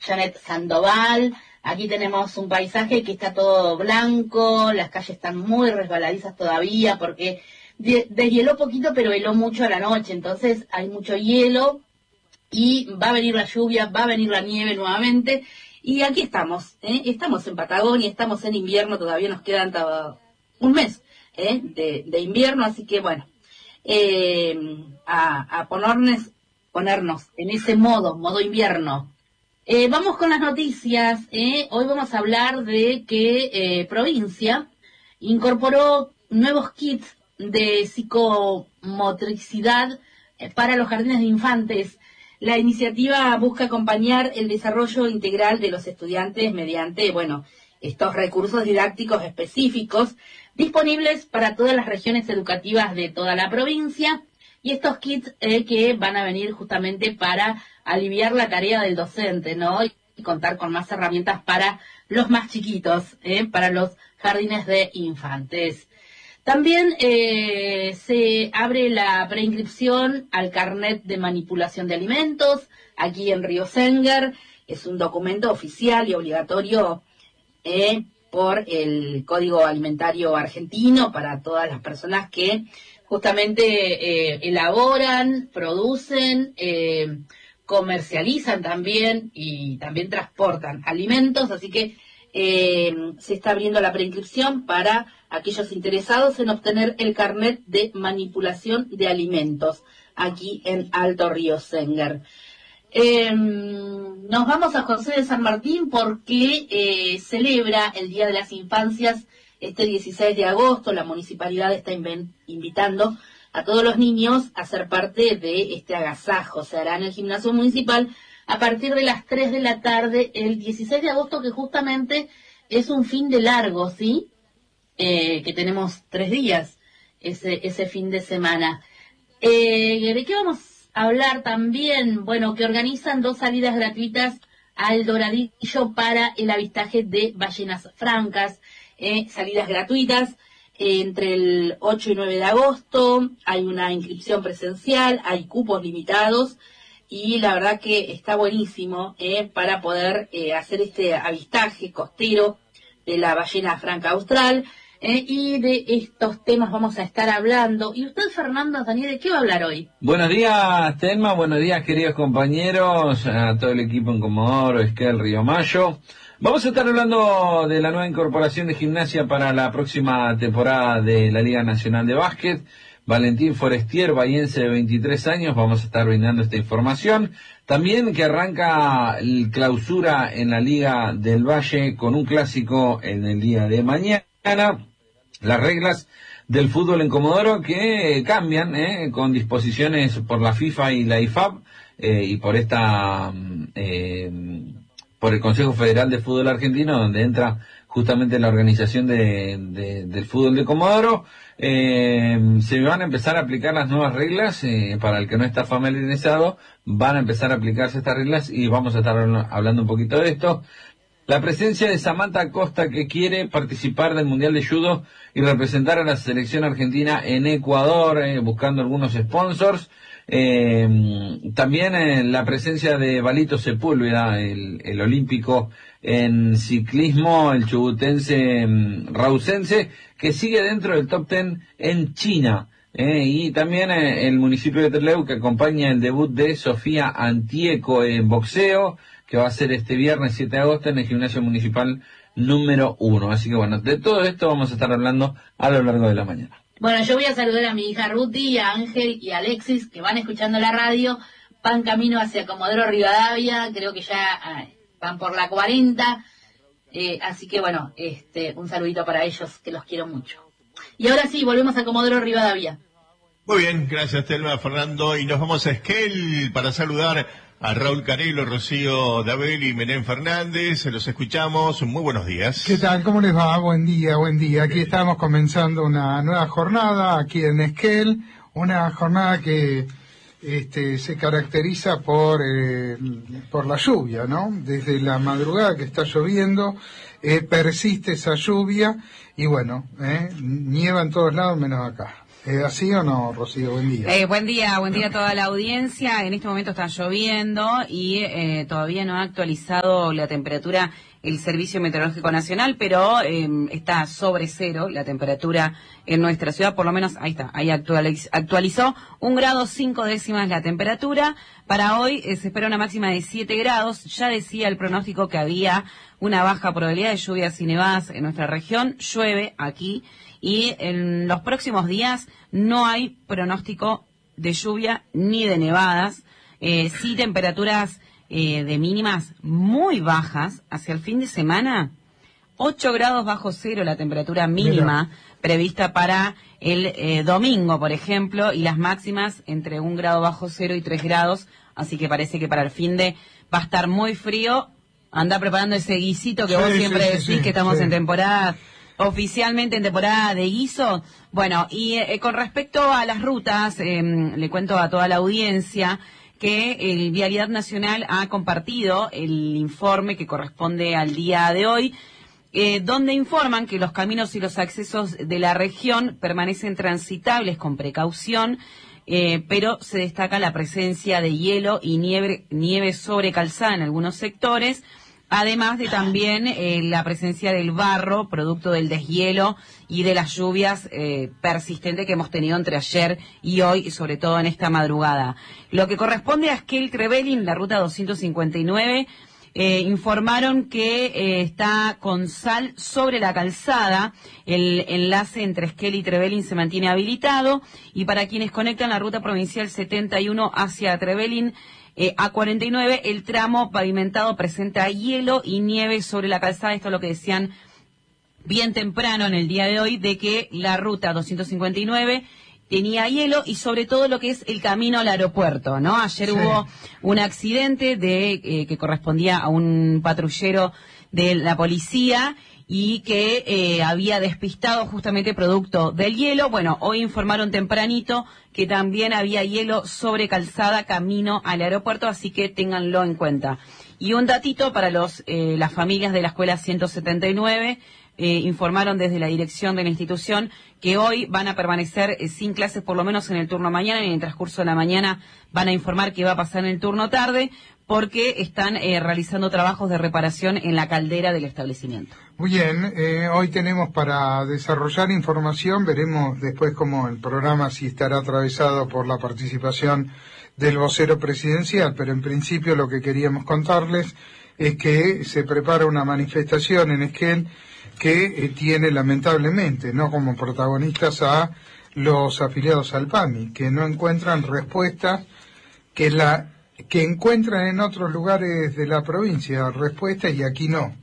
Janet Sandoval. Aquí tenemos un paisaje que está todo blanco, las calles están muy resbaladizas todavía porque deshieló poquito, pero heló mucho a la noche, entonces hay mucho hielo y va a venir la lluvia, va a venir la nieve nuevamente. Y aquí estamos, estamos en Patagonia, estamos en invierno, todavía nos quedan un mes de invierno, así que bueno, a ponernos en ese modo invierno. Vamos con las noticias. Hoy vamos a hablar de que provincia incorporó nuevos kits de psicomotricidad para los jardines de infantes. La iniciativa busca acompañar el desarrollo integral de los estudiantes mediante, estos recursos didácticos específicos disponibles para todas las regiones educativas de toda la provincia. Y estos kits que van a venir justamente para aliviar la tarea del docente, ¿no? Y contar con más herramientas para los más chiquitos, para los jardines de infantes. También se abre la preinscripción al carnet de manipulación de alimentos aquí en Río Sengar. Es un documento oficial y obligatorio por el Código Alimentario Argentino para todas las personas que justamente elaboran, producen, comercializan también y también transportan alimentos, así que se está abriendo la preinscripción para aquellos interesados en obtener el carnet de manipulación de alimentos aquí en Alto Río Sengar. Nos vamos a José de San Martín porque celebra el Día de las Infancias este 16 de agosto. La municipalidad está invitando a todos los niños a ser parte de este agasajo. Se hará en el gimnasio municipal a partir de las 3 de la tarde, el 16 de agosto, que justamente es un fin de largo, ¿sí? Que tenemos 3 días, ese fin de semana. ¿De qué vamos a hablar también? Bueno, que organizan 2 salidas gratuitas al Doradillo para el avistaje de ballenas francas. Salidas gratuitas entre el 8 y 9 de agosto, hay una inscripción presencial, hay cupos limitados y la verdad que está buenísimo para poder hacer este avistaje costero de la ballena franca austral, y de estos temas vamos a estar hablando. ¿Y usted, Fernando Daniel, de qué va a hablar hoy? Buenos días, Telma, buenos días, queridos compañeros, a todo el equipo en Comodoro, Esquel, Río Mayo. Vamos a estar hablando de la nueva incorporación de Gimnasia para la próxima temporada de la Liga Nacional de Básquet. Valentín Forestier, bahiense de 23 años, vamos a estar brindando esta información. También que arranca el clausura en la Liga del Valle con un clásico en el día de mañana. Las reglas del fútbol en Comodoro que cambian con disposiciones por la FIFA y la IFAB y por por el Consejo Federal de Fútbol Argentino, donde entra justamente la organización del fútbol de Comodoro. Se van a empezar a aplicar las nuevas reglas, para el que no está familiarizado, van a empezar a aplicarse estas reglas y vamos a estar hablando un poquito de esto. La presencia de Samantha Acosta, que quiere participar del Mundial de Judo y representar a la selección argentina en Ecuador, buscando algunos sponsors. También la presencia de Balito Sepúlveda, el olímpico en ciclismo, el chubutense rausense, que sigue dentro del top 10 en China. Y también el municipio de Trelew, que acompaña el debut de Sofía Antieco en boxeo, que va a ser este viernes 7 de agosto en el gimnasio municipal número 1. Así que bueno, de todo esto vamos a estar hablando a lo largo de la mañana. Bueno, yo voy a saludar a mi hija Ruti, a Ángel y a Alexis, que van escuchando la radio, van camino hacia Comodoro Rivadavia, creo que ya van por la 40, así que bueno, un saludito para ellos, que los quiero mucho. Y ahora sí, volvemos a Comodoro Rivadavia. Muy bien, gracias Telma, Fernando, y nos vamos a Esquel para saludar a Raúl Carelo, Rocío Dabel y Menén Fernández. Los escuchamos. Muy buenos días. ¿Qué tal? ¿Cómo les va? Buen día, buen día. Aquí estamos comenzando una nueva jornada aquí en Esquel, una jornada que se caracteriza por la lluvia, ¿no? Desde la madrugada que está lloviendo, persiste esa lluvia y bueno, nieva en todos lados menos acá. ¿Así o no, Rocío? Buen día. Buen día a toda la audiencia. En este momento está lloviendo y todavía no ha actualizado la temperatura el Servicio Meteorológico Nacional, pero está sobre cero la temperatura en nuestra ciudad, por lo menos ahí está, ahí actualizó 1 grado 5 décimas la temperatura. Para hoy se espera una máxima de 7 grados, ya decía el pronóstico que había una baja probabilidad de lluvias y nevadas en nuestra región, llueve aquí y en los próximos días no hay pronóstico de lluvia ni de nevadas, sí temperaturas de mínimas muy bajas hacia el fin de semana, 8 grados bajo cero la temperatura mínima prevista para el domingo, por ejemplo, y las máximas entre 1 grado bajo cero y 3 grados, así que parece que para el fin de va a estar muy frío. Anda preparando ese guisito que vos siempre decís que estamos en temporada, oficialmente en temporada de guiso. Bueno, y con respecto a las rutas, le cuento a toda la audiencia que el Vialidad Nacional ha compartido el informe que corresponde al día de hoy, donde informan que los caminos y los accesos de la región permanecen transitables con precaución, pero se destaca la presencia de hielo y nieve sobre calzada en algunos sectores, además de también la presencia del barro, producto del deshielo y de las lluvias persistentes que hemos tenido entre ayer y hoy, y sobre todo en esta madrugada. Lo que corresponde a Esquel-Trevelin, la ruta 259, informaron que está con sal sobre la calzada. El enlace entre Esquel y Trevelin se mantiene habilitado, y para quienes conectan la ruta provincial 71 hacia Trevelin, a 49, el tramo pavimentado presenta hielo y nieve sobre la calzada. Esto es lo que decían bien temprano en el día de hoy, de que la ruta 259 tenía hielo y sobre todo lo que es el camino al aeropuerto, ¿no? Ayer hubo un accidente que correspondía a un patrullero de la policía y que había despistado justamente producto del hielo. Bueno, hoy informaron tempranito que también había hielo sobre calzada camino al aeropuerto, así que ténganlo en cuenta. Y un datito para las familias de la escuela 179, informaron desde la dirección de la institución que hoy van a permanecer sin clases, por lo menos en el turno mañana, y en el transcurso de la mañana van a informar qué va a pasar en el turno tarde, porque están realizando trabajos de reparación en la caldera del establecimiento. Muy bien, hoy tenemos para desarrollar información, veremos después cómo el programa si estará atravesado por la participación del vocero presidencial, pero en principio lo que queríamos contarles es que se prepara una manifestación en Esquel que tiene lamentablemente, no como protagonistas, a los afiliados al PAMI, que no encuentran respuestas que encuentran en otros lugares de la provincia, respuestas, y aquí no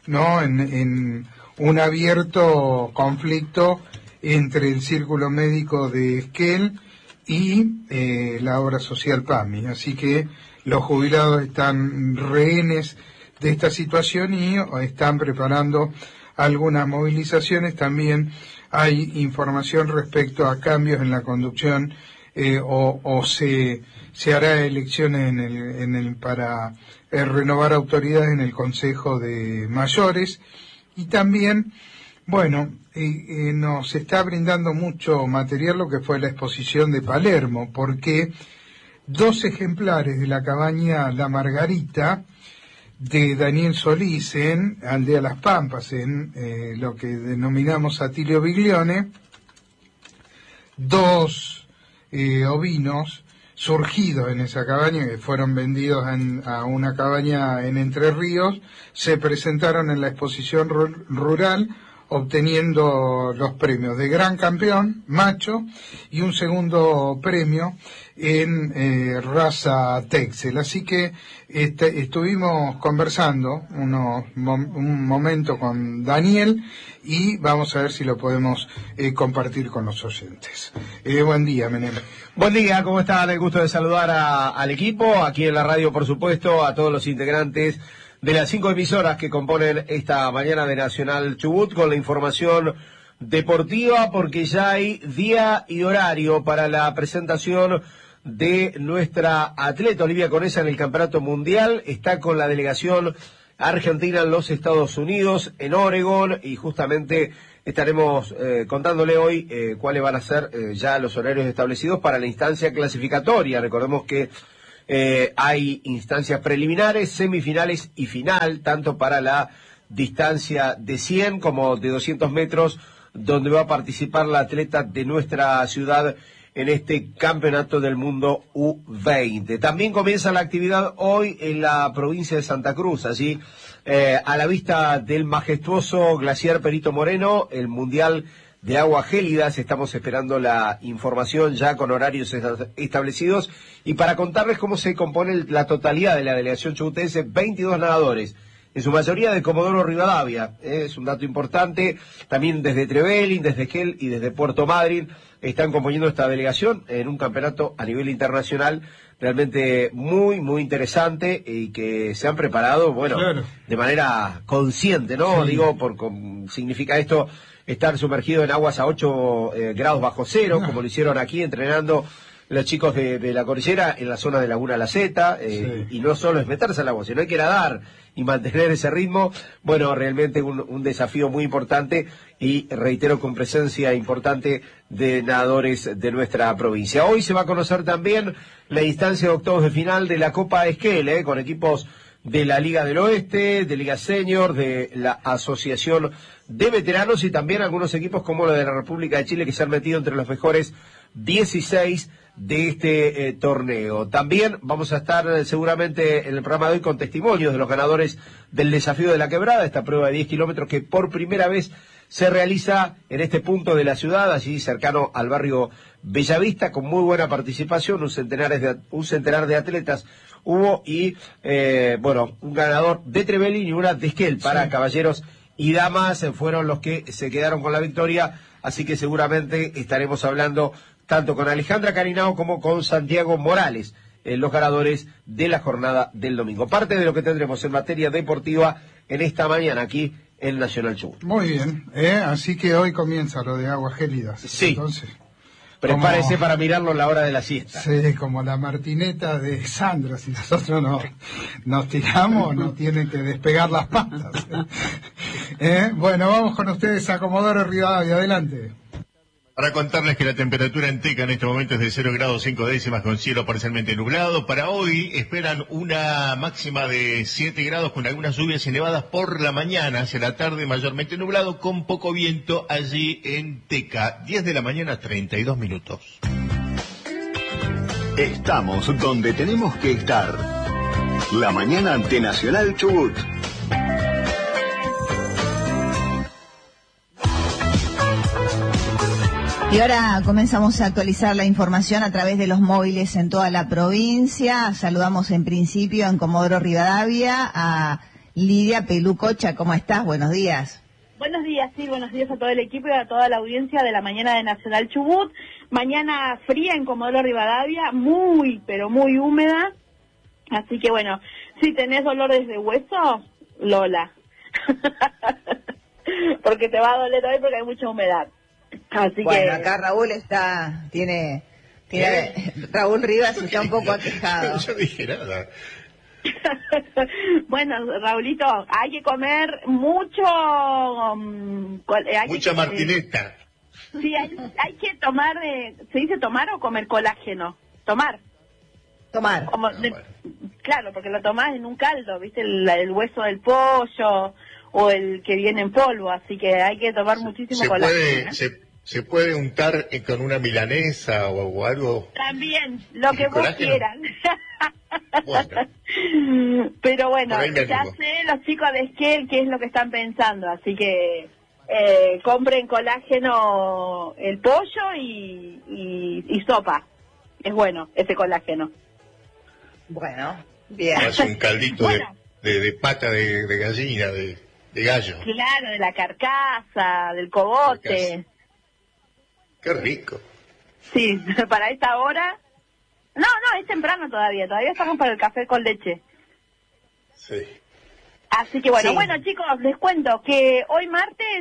en un abierto conflicto entre el Círculo Médico de Esquel y la obra social PAMI. Así que los jubilados están rehenes de esta situación y están preparando algunas movilizaciones. También hay información respecto a cambios en la conducción o se hará elecciones para renovar autoridades en el Consejo de Mayores. Y también, bueno, nos está brindando mucho material lo que fue la exposición de Palermo, porque 2 ejemplares de la cabaña La Margarita de Daniel Solís en Aldea Las Pampas, en lo que denominamos Atilio Biglione, 2 ovinos surgidos en esa cabaña, que fueron vendidos a una cabaña en Entre Ríos, se presentaron en la exposición rural, obteniendo los premios de Gran Campeón, macho, y un segundo premio en raza Texel. Así que estuvimos conversando un momento con Daniel y vamos a ver si lo podemos compartir con los oyentes. Buen día, Menem. Buen día, ¿cómo están? El gusto de saludar al equipo, aquí en la radio, por supuesto, a todos los integrantes de las 5 emisoras que componen esta mañana de Nacional Chubut, con la información deportiva, porque ya hay día y horario para la presentación de nuestra atleta Olivia Conesa en el Campeonato Mundial. Está con la delegación argentina en los Estados Unidos, en Oregón, y justamente estaremos contándole hoy cuáles van a ser ya los horarios establecidos para la instancia clasificatoria. Recordemos que hay instancias preliminares, semifinales y final, tanto para la distancia de 100 como de 200 metros, donde va a participar la atleta de nuestra ciudad en este Campeonato del Mundo U20. También comienza la actividad hoy en la provincia de Santa Cruz, allí a la vista del majestuoso glaciar Perito Moreno, el Mundial de Aguas Gélidas. Estamos esperando la información ya con horarios establecidos y para contarles cómo se compone la totalidad de la delegación chubutense, 22 nadadores, en su mayoría de Comodoro Rivadavia, es un dato importante. También desde Trevelin, desde Esquel y desde Puerto Madryn están componiendo esta delegación en un campeonato a nivel internacional realmente muy, muy interesante y que se han preparado, bueno, claro, de manera consciente, ¿no? Sí. Digo, significa esto estar sumergido en aguas a 8 grados bajo cero, como lo hicieron aquí entrenando los chicos de la cordillera en la zona de Laguna La Zeta, sí. Y no solo es meterse al agua, sino hay que nadar y mantener ese ritmo. Bueno, realmente un desafío muy importante y reitero con presencia importante de nadadores de nuestra provincia. Hoy se va a conocer también la instancia de octavos de final de la Copa Esquel, con equipos de la Liga del Oeste, de Liga Senior, de la Asociación de Veteranos y también algunos equipos como lo de la República de Chile que se han metido entre los mejores 16 de este torneo. También vamos a estar seguramente en el programa de hoy con testimonios de los ganadores del Desafío de la Quebrada, esta prueba de 10 kilómetros que por primera vez se realiza en este punto de la ciudad, allí cercano al barrio Bellavista, con muy buena participación, un centenar de atletas hubo y, un ganador de Trevelin y una de Esquel para sí. Caballeros y damas fueron los que se quedaron con la victoria, así que seguramente estaremos hablando tanto con Alejandra Carinao como con Santiago Morales, los ganadores de la jornada del domingo. Parte de lo que tendremos en materia deportiva en esta mañana aquí en Nacional Chubut. Muy bien, así que hoy comienza lo de Aguas Gélidas. Sí. Entonces, prepárese para mirarlo a la hora de la siesta. Sí, como la martineta de Sandra, si nosotros nos tiramos, nos tienen que despegar las patas. Bueno, vamos con ustedes a Comodoro Rivadavia, adelante. Para contarles que la temperatura en Teca en este momento es de 0 grados 5 décimas con cielo parcialmente nublado. Para hoy esperan una máxima de 7 grados con algunas lluvias y nevadas por la mañana, hacia la tarde mayormente nublado con poco viento allí en Teca. 10 de la mañana, 32 minutos. Estamos donde tenemos que estar. La mañana ante Nacional Chubut. Y ahora comenzamos a actualizar la información a través de los móviles en toda la provincia. Saludamos en principio en Comodoro Rivadavia a Lidia Pelucocha. ¿Cómo estás? Buenos días. Buenos días, sí, buenos días a todo el equipo y a toda la audiencia de la mañana de Nacional Chubut. Mañana fría en Comodoro Rivadavia, muy, pero muy húmeda. Así que bueno, si tenés dolores de hueso, Lola. Porque te va a doler hoy porque hay mucha humedad. Así bueno, que acá Raúl tiene Raúl Rivas está un poco aquejado. Yo dije nada. Bueno, Raulito, hay que comer mucho... mucha martineta. Sí, hay que tomar, ¿se dice tomar o comer colágeno? Tomar. Claro, porque lo tomás en un caldo, ¿viste? El hueso del pollo o el que viene en polvo, así que hay que tomar muchísimo colágeno. ¿Se puede untar con una milanesa o algo? También, lo que vos quieran. Bueno. Pero bueno, ya sé los chicos de Esquel qué es lo que están pensando, así que compren colágeno el pollo y sopa. Es bueno ese colágeno. Bueno, bien. Hace un caldito bueno. de pata de gallina, de gallo. Claro, de la carcasa, del cogote. Qué rico. Sí, para esta hora. No, es temprano todavía estamos para el café con leche. Sí. Así que bueno, sí. Bueno chicos, les cuento que hoy martes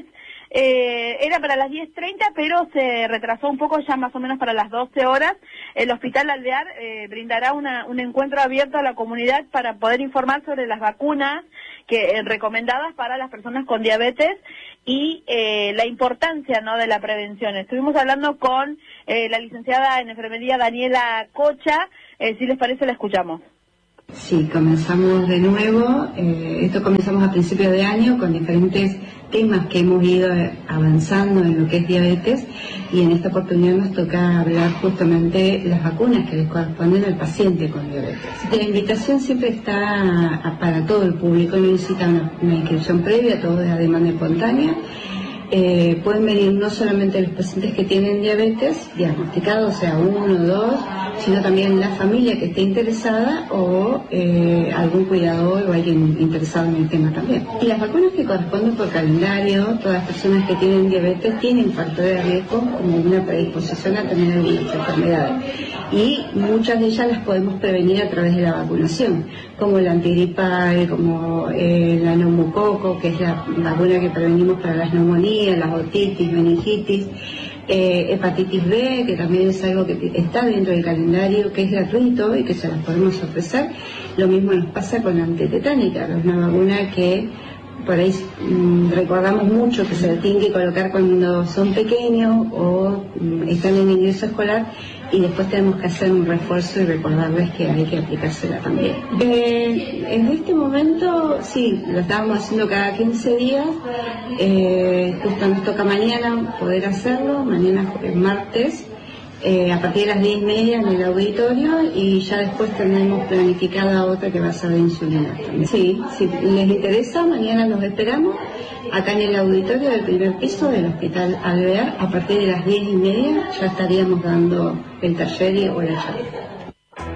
Era para las 10:30, pero se retrasó un poco, ya más o menos para las 12 horas. El Hospital Alvear brindará un encuentro abierto a la comunidad para poder informar sobre las vacunas recomendadas para las personas con diabetes y la importancia, ¿no?, de la prevención. Estuvimos hablando con la licenciada en enfermería Daniela Cocha. Si les parece, la escuchamos. Sí, comenzamos de nuevo. Esto comenzamos a principios de año con diferentes temas que hemos ido avanzando en lo que es diabetes, y en esta oportunidad nos toca hablar justamente las vacunas que les corresponden al paciente con diabetes. La invitación siempre está para todo el público, no necesita una inscripción previa, todo es a demanda espontánea. Pueden venir no solamente los pacientes que tienen diabetes diagnosticados, o sea, 1 o 2, sino también la familia que esté interesada o algún cuidador o alguien interesado en el tema también. Y las vacunas que corresponden por calendario, todas las personas que tienen diabetes tienen factores de riesgo como una predisposición a tener algunas enfermedades. Y muchas de ellas las podemos prevenir a través de la vacunación, como la antigripal, como la neumococo, que es la vacuna que prevenimos para las neumonías, las otitis, meningitis, hepatitis B, que también es algo que está dentro del calendario, que es gratuito y que se las podemos ofrecer. Lo mismo nos pasa con la antitetánica, que es una vacuna que por ahí recordamos mucho que se tiene que colocar cuando son pequeños o están en ingreso escolar, y después tenemos que hacer un refuerzo y recordarles que hay que aplicársela también. En este momento, sí, lo estábamos haciendo cada 15 días, justo nos toca mañana poder hacerlo, mañana es martes, a partir de las 10:30 en el auditorio, y ya después tenemos planificada otra que va a ser de insulina también. Sí, si les interesa, mañana los esperamos acá en el auditorio del primer piso del Hospital Alvear. A partir de las 10:30 ya estaríamos dando el taller o la charla.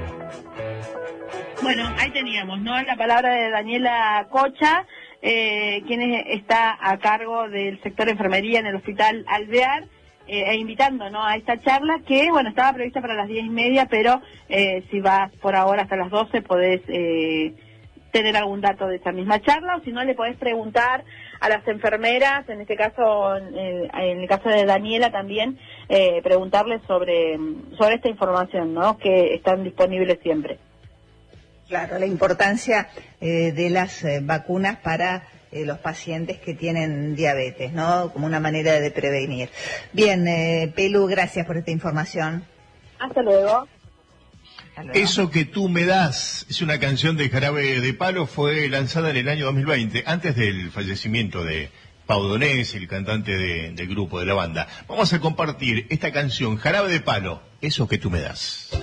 Bueno, ahí teníamos, ¿no?, la palabra de Daniela Cocha, quien está a cargo del sector de enfermería en el Hospital Alvear, invitando, ¿no?, a esta charla que, bueno, estaba prevista para las 10:30, pero si vas por ahora hasta las 12 podés tener algún dato de esa misma charla, o si no le podés preguntar a las enfermeras, en este caso, en el caso de Daniela también, preguntarles sobre esta información, ¿no?, que están disponibles siempre. Claro, la importancia de las vacunas para los pacientes que tienen diabetes, ¿no?, como una manera de prevenir. Bien, Pelu, gracias por esta información. Hasta luego. Eso que tú me das es una canción de Jarabe de Palo, fue lanzada en el año 2020, antes del fallecimiento de Pau Donés, el cantante del grupo, de la banda. Vamos a compartir esta canción, Jarabe de Palo, Eso que tú me das.